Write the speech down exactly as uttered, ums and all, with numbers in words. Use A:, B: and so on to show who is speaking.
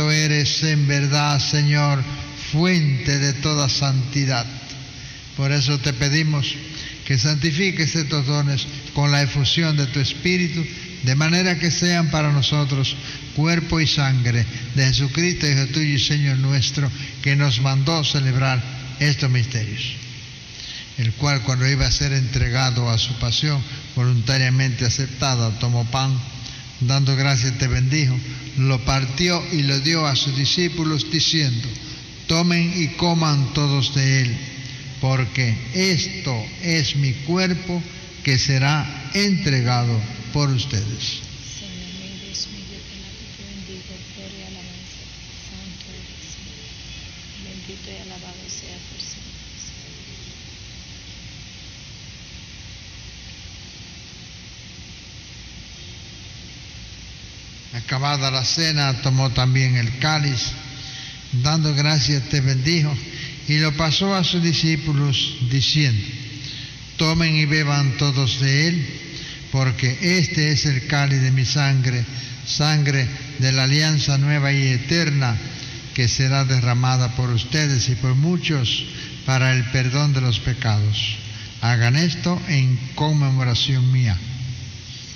A: santo eres en verdad, Señor, fuente de toda santidad. Por eso te pedimos que santifiques estos dones con la efusión de tu Espíritu, de manera que sean para nosotros cuerpo y sangre de Jesucristo, Hijo tuyo y Señor nuestro, que nos mandó celebrar estos misterios. El cual, cuando iba a ser entregado a su pasión, voluntariamente aceptada, tomó pan, dando gracias te bendijo, lo partió y lo dio a sus discípulos, diciendo: tomen y coman todos de él, porque esto es mi cuerpo que será entregado por ustedes.
B: Señor mío, Dios mío, yo te bendigo, gloria y alabanza, santo eres, Señor. Bendito y alabado sea por siempre.
A: Acabada la cena, tomó también el cáliz, dando gracias te bendijo, y lo pasó a sus discípulos, diciendo: tomen y beban todos de él, porque este es el cáliz de mi sangre, sangre de la alianza nueva y eterna, que será derramada por ustedes y por muchos para el perdón de los pecados. Hagan esto en conmemoración mía.